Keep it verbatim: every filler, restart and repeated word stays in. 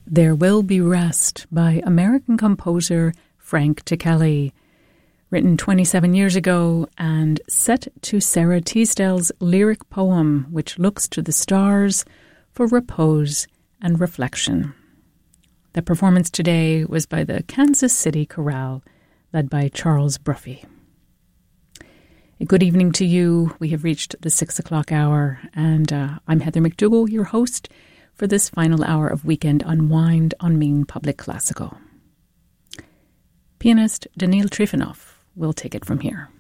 There Will Be Rest by American composer Frank Ticheli, written twenty-seven years ago and set to Sarah Teasdale's lyric poem, which looks to the stars for repose and reflection. The performance today was by the Kansas City Chorale, led by Charles Bruffy. A good evening to you. We have reached the six o'clock hour, and uh, I'm Heather McDougall, your host for this final hour of Weekend Unwind on Mean Public Classical. Pianist Daniil Trifonov will take it from here.